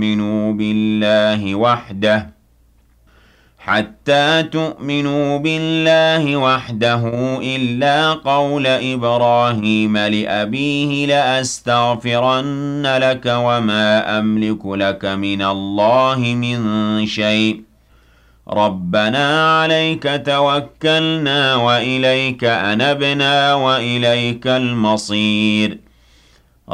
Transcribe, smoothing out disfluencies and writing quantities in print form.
تؤمنوا بالله وحده إلا قول إبراهيم لأبيه لأستغفرن لك وما أملك لك من الله من شيء ربنا عليك توكلنا وإليك أنبنا وإليك المصير